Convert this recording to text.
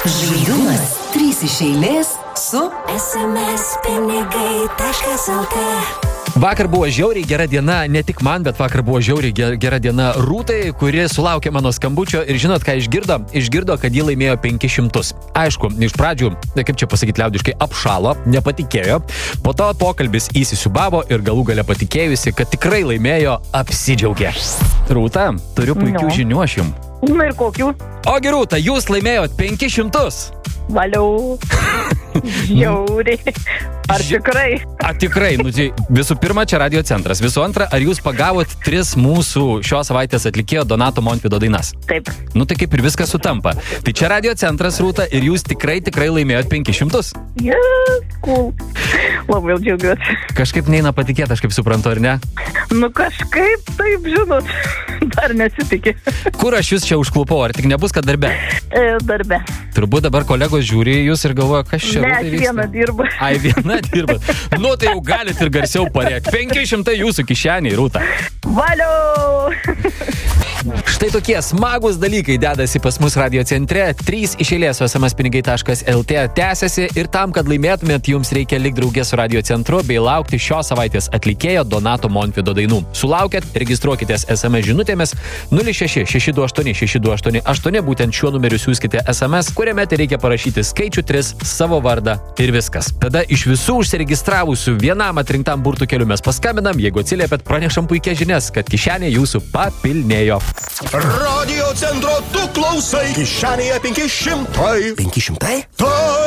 Žaidimas 3 iš eilės su smspinigai.lt. Vakar buvo žiauriai gera diena, ne tik man, bet vakar buvo žiauriai gera diena Rūtai, kuri sulaukė mano skambučio ir žinot, ką išgirdo? Išgirdo, kad ji laimėjo 500. Aišku, iš pradžių, kaip čia pasakyti liaudiškai, apšalo, nepatikėjo. Po to pokalbis įsisiubavo ir galų gale patikėjusi, kad tikrai laimėjo, apsidžiaugė. Rūta, turiu puikių žinių aš jums. Na ir kokių? Ogi Rūta, jūs laimėjot 500. Valiau. Jauriai. Ar tikrai? Tikrai. Visų pirma, čia Radio Centras. Visų antra, ar jūs pagavot 3 mūsų šios savaitės atlikėjo Donato Montvydo dainas? Taip. Tai kaip ir viskas sutampa. Tai čia Radio Centras, Rūta, ir jūs tikrai laimėjot 500. Yes, cool. Labai džiaugiuosi. Kažkaip neina patikėti, aš kaip suprantu, ar ne? Kažkaip taip, žinot. Dar nesitikė. Kur aš jūs čia užklupau, ar tik nebus, kad darbe? Darbe. Turbūt dabar kolegos žiūri į jūs ir galvoja, kas čia Rūtai vyksta. Ne, aš viena dirbu. Ai, viena dirbat. Tai jau galit ir garsiau parėkti. 500 jūsų kišeniai, Rūta. Valiau! Štai tokie smagus dalykai dedasi pas mus Radio Centre. 3 iš eilės su smspinigai.lt tęsiasi ir tam, kad laimėtumėt, jums reikia likti draugė su Radio Centru bei laukti šios savaitės atlikėjo Donato Montvydo dainų. Sulaukėt, registruokitės SMS žinutėmis 06 628 628, būtent šiuo numeriu siųskite SMS, kuriame reikia parašyti skaičių 3, savo vardą ir viskas. Tada iš visų užsiregistravusių vienam atrinktam burtų keliu mes paskambinam, jeigu atsiliepėt, pranešam puikias žinias, kad kišenė jūsų papilnėjo. Radio Centro tu klausai, kišenėje 500. 500? Tai